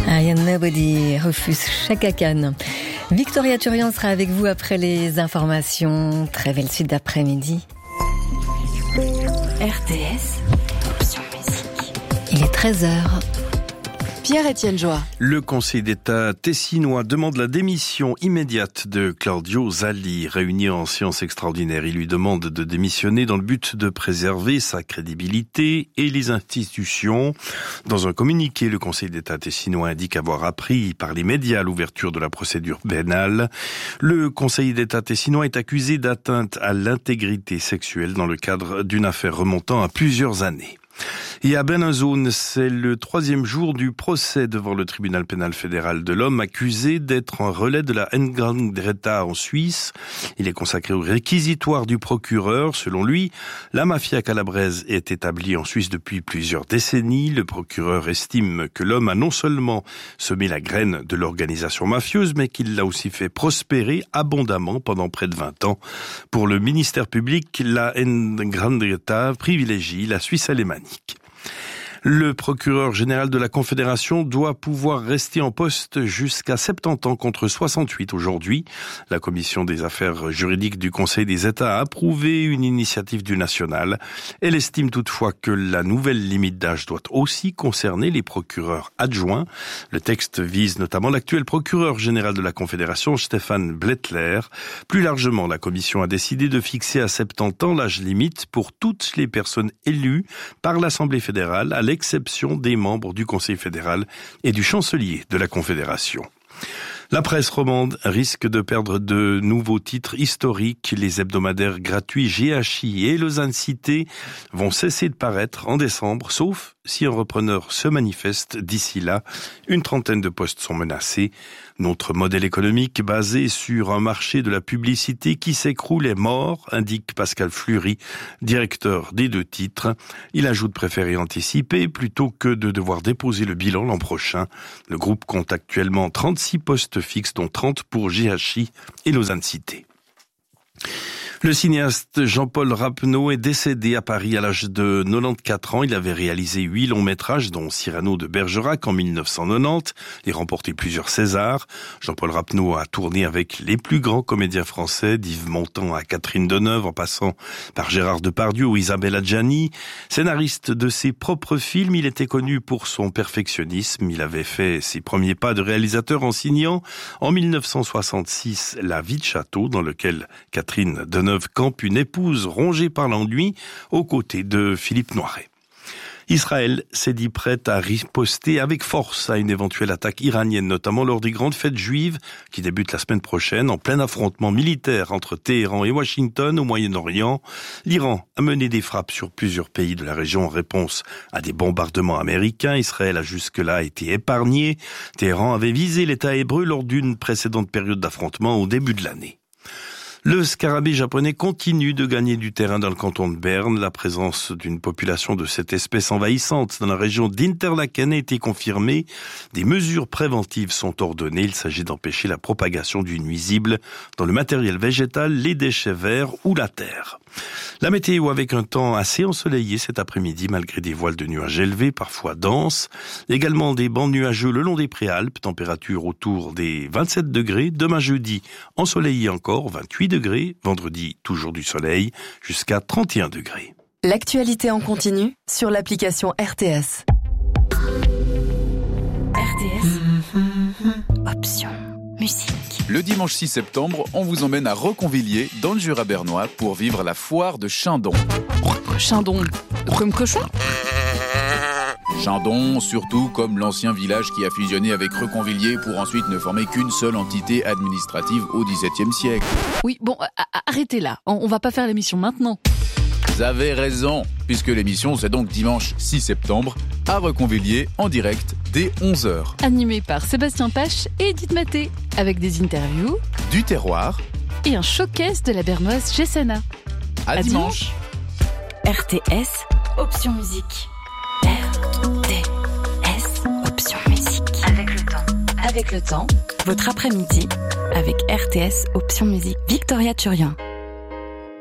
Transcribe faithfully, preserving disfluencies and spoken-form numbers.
I Am Nobody refuse Chaka Khan. Victoria Turian sera avec vous après les informations. Très belle suite d'après-midi. R T S, option musique. Il est treize heures. Pierre-Étienne Joie. Le Conseil d'État tessinois demande la démission immédiate de Claudio Zalli. Réuni en séance extraordinaire, il lui demande de démissionner dans le but de préserver sa crédibilité et les institutions. Dans un communiqué, le Conseil d'État tessinois indique avoir appris par les médias l'ouverture de la procédure pénale. Le Conseil d'État tessinois est accusé d'atteinte à l'intégrité sexuelle dans le cadre d'une affaire remontant à plusieurs années. Et à Benazone, c'est le troisième jour du procès devant le tribunal pénal fédéral de l'homme, accusé d'être un relais de la Ndrangheta en Suisse. Il est consacré au réquisitoire du procureur. Selon lui, la mafia calabraise est établie en Suisse depuis plusieurs décennies. Le procureur estime que l'homme a non seulement semé la graine de l'organisation mafieuse, mais qu'il l'a aussi fait prospérer abondamment pendant près de vingt ans. Pour le ministère public, la Ndrangheta privilégie la Suisse alémanique. Le procureur général de la Confédération doit pouvoir rester en poste jusqu'à soixante-dix ans contre soixante-huit aujourd'hui. La commission des affaires juridiques du Conseil des États a approuvé une initiative du national. Elle estime toutefois que la nouvelle limite d'âge doit aussi concerner les procureurs adjoints. Le texte vise notamment l'actuel procureur général de la Confédération, Stéphane Blettler. Plus largement, la commission a décidé de fixer à soixante-dix ans l'âge limite pour toutes les personnes élues par l'Assemblée fédérale, à l'exception des membres du Conseil fédéral et du chancelier de la Confédération. La presse romande risque de perdre de nouveaux titres historiques. Les hebdomadaires gratuits G H I et Lausanne Cité vont cesser de paraître en décembre, sauf si un repreneur se manifeste d'ici là. Une trentaine de postes sont menacés. Notre modèle économique basé sur un marché de la publicité qui s'écroule est mort, indique Pascal Fleury, directeur des deux titres. Il ajoute préférer anticiper plutôt que de devoir déposer le bilan l'an prochain. Le groupe compte actuellement trente-six postes fixes, dont trente pour G H I et Lausanne Cité. Le cinéaste Jean-Paul Rapneau est décédé à Paris à l'âge de quatre-vingt-quatorze ans. Il avait réalisé huit longs métrages, dont Cyrano de Bergerac en mille neuf cent quatre-vingt-dix et remporté plusieurs Césars. Jean-Paul Rapneau a tourné avec les plus grands comédiens français, d'Yves Montand à Catherine Deneuve, en passant par Gérard Depardieu ou Isabelle Adjani. Scénariste de ses propres films, il était connu pour son perfectionnisme. Il avait fait ses premiers pas de réalisateur en signant en mille neuf cent soixante-six La vie de château, dans lequel Catherine Deneuve campe une épouse rongée par l'ennui aux côtés de Philippe Noiret. Israël s'est dit prête à riposter avec force à une éventuelle attaque iranienne, notamment lors des grandes fêtes juives qui débutent la semaine prochaine en plein affrontement militaire entre Téhéran et Washington au Moyen-Orient. L'Iran a mené des frappes sur plusieurs pays de la région en réponse à des bombardements américains. Israël a jusque-là été épargné. Téhéran avait visé l'État hébreu lors d'une précédente période d'affrontement au début de l'année. Le scarabée japonais continue de gagner du terrain dans le canton de Berne. La présence d'une population de cette espèce envahissante dans la région d'Interlaken a été confirmée. Des mesures préventives sont ordonnées. Il s'agit d'empêcher la propagation du nuisible dans le matériel végétal, les déchets verts ou la terre. La météo avec un temps assez ensoleillé cet après-midi malgré des voiles de nuages élevés, parfois denses. Également des bancs nuageux le long des préalpes, température autour des vingt-sept degrés. Demain jeudi, ensoleillé encore, vingt-huit degrés. Vendredi, toujours du soleil, jusqu'à trente et un degrés. L'actualité en continu sur l'application R T S. R T S, option musique. Le dimanche six septembre, on vous emmène à Reconvilliers, dans le Jura bernois, pour vivre la foire de Chindon. Chindon, comme cochon ? Chindon, surtout comme l'ancien village qui a fusionné avec Reconvilliers pour ensuite ne former qu'une seule entité administrative au dix-septième siècle. Oui, bon, arrêtez là, on, on va pas faire l'émission maintenant. Vous avez raison, puisque l'émission c'est donc dimanche six septembre, à Reconvilliers, en direct, dès onze heures. Animé par Sébastien Pache et Edith Maté, avec des interviews, du terroir et un showcase de la bernoise Gessena. À, à dimanche. dimanche. R T S, option musique. R T S, option musique. Avec le temps. Avec le temps, votre après-midi, avec R T S, option musique. Victoria Turian.